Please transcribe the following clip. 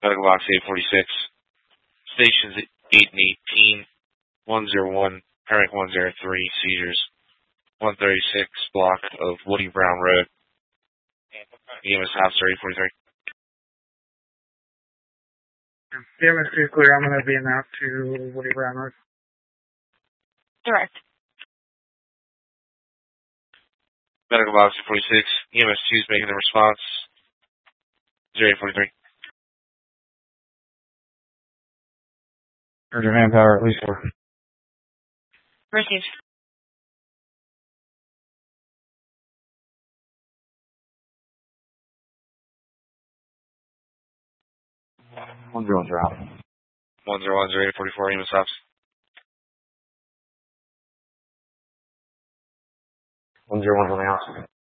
Medical box 846. Stations 8 and 18. 101. Herrick 103. Seizures. 136 block of Woody Brown Road. EMS officer 843. EMS 2 clear. I'm going to be out to Woody Brown Road. Direct. Medical box 46. EMS 2 is making the response. 0843. Urgent manpower, at least 4. Received. One zero out. 101 0844. EMS ops. 101 on the outside.